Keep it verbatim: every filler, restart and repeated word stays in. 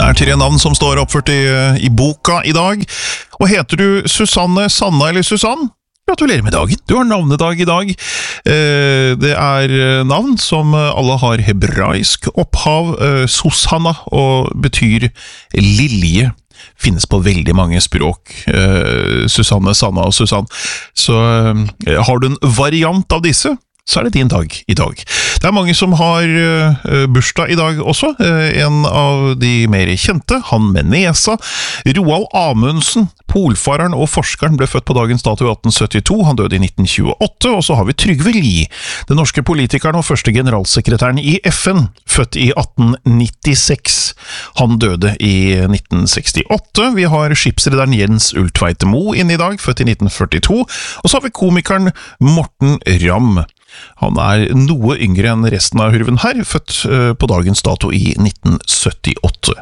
Det er tre navn som står oppført i, i boka i dag. Og heter du Susanne, Sanna eller Susann? Gratulerer med dagen, du har navnedag i dag. Eh, det er navn som alle har hebraisk opphav, eh, Susanna, og betyr lilje. Finnes på veldig mange språk, eh, Susanne, Sanna og Susann. Så eh, har du en variant av disse, så er det din dag i dag. Det er mange som har uh, bursdag i dag også. Uh, en av de mer kjente, han med nesa, Roald Amundsen, polfareren og forskeren, ble født på dagens dato i atten syttito. Han døde i nitten tjueåtte, og så har vi Trygve Lie, den norske politikeren og første generalsekretæren i F N, født i atten nittiseks. Han døde i nitten sekstiåtte. Vi har skipsrederen Jens Ulltveit Moe inne i dag, født i nitten førtito. Og så har vi komikeren Morten Ramm. Han er noe yngre enn resten av hurven her, født på dagens dato i nitten syttiåtte.